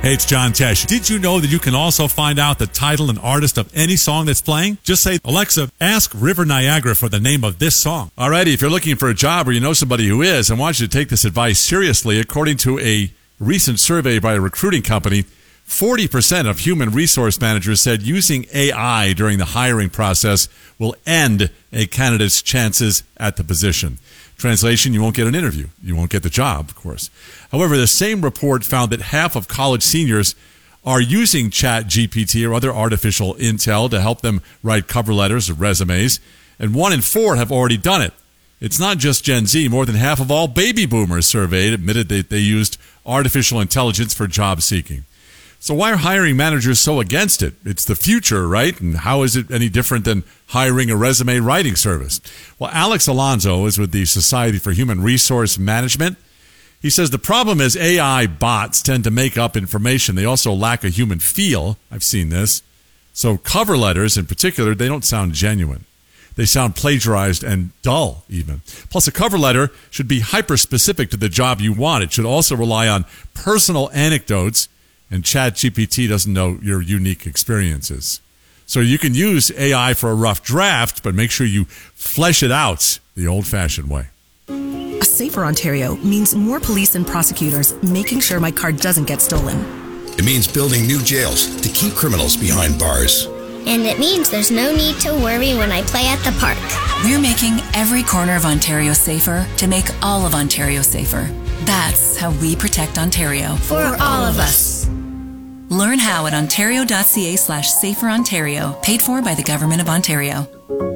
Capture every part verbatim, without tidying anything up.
Hey, it's John Tesh. Did you know that you can also find out the title and artist of any song that's playing? Just say, Alexa, ask River Niagara for the name of this song. Alrighty, if you're looking for a job or you know somebody who is, I want you to take this advice seriously. According to a recent survey by a recruiting company, forty percent of human resource managers said using A I during the hiring process will end a candidate's chances at the position. Translation, you won't get an interview. You won't get the job, of course. However, the same report found that half of college seniors are using Chat G P T or other artificial intel to help them write cover letters or resumes, and one in four have already done it. It's not just Gen Z. More than half of all baby boomers surveyed admitted that they used artificial intelligence for job seeking. So why are hiring managers so against it? It's the future, right? And how is it any different than hiring a resume writing service? Well, Alex Alonso is with the Society for Human Resource Management. He says the problem is A I bots tend to make up information. They also lack a human feel. I've seen this. So cover letters in particular, they don't sound genuine. They sound plagiarized and dull even. Plus, a cover letter should be hyper-specific to the job you want. It should also rely on personal anecdotes, and Chat G P T doesn't know your unique experiences. So you can use A I for a rough draft, but make sure you flesh it out the old-fashioned way. A safer Ontario means more police and prosecutors making sure my car doesn't get stolen. It means building new jails to keep criminals behind bars. And it means there's no need to worry when I play at the park. We're making every corner of Ontario safer to make all of Ontario safer. That's how we protect Ontario. For all of us. Learn how at ontario.ca slash safer Ontario, paid for by the Government of Ontario.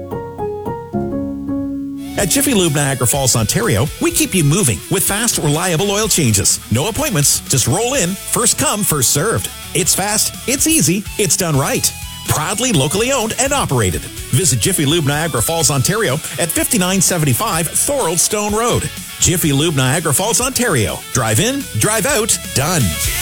At Jiffy Lube Niagara Falls, Ontario, we keep you moving with fast, reliable oil changes. No appointments, just roll in, first come, first served. It's fast, it's easy, it's done right. Proudly locally owned and operated. Visit Jiffy Lube Niagara Falls, Ontario at fifty-nine seventy-five Thorold Stone Road. Jiffy Lube Niagara Falls, Ontario. Drive in, drive out, done.